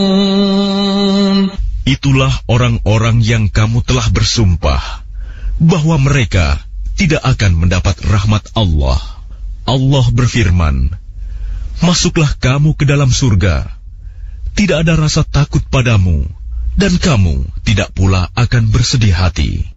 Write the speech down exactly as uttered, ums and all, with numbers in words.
Itulah orang-orang yang kamu telah bersumpah bahwa mereka tidak akan mendapat rahmat Allah. Allah berfirman, masuklah kamu ke dalam surga. Tidak ada rasa takut padamu, dan kamu tidak pula akan bersedih hati.